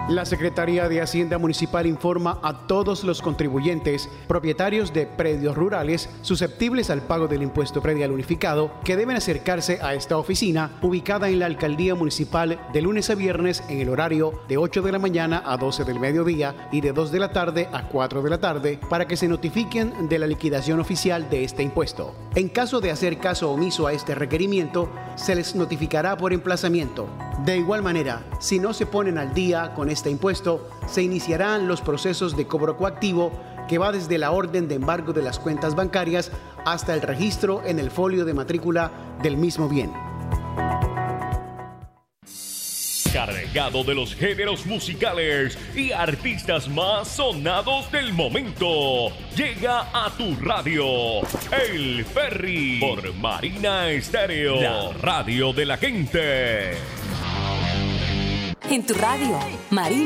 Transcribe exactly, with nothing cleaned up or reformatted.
La Secretaría de Hacienda Municipal informa a todos los contribuyentes, propietarios de predios rurales susceptibles al pago del impuesto predial unificado, que deben acercarse a esta oficina ubicada en la Alcaldía Municipal de lunes a viernes en el horario de ocho de la mañana a doce del mediodía y de dos de la tarde a cuatro de la tarde para que se notifiquen de la liquidación oficial de este impuesto. En caso de hacer caso omiso a este requerimiento, se les notificará por emplazamiento. De igual manera, si no se ponen al día con este impuesto, se iniciarán los procesos de cobro coactivo que va desde la orden de embargo de las cuentas bancarias hasta el registro en el folio de matrícula del mismo bien. Cargado de los géneros musicales y artistas más sonados del momento, llega a tu radio El Ferry por Marina Estéreo, la radio de la gente. En tu radio, Marina.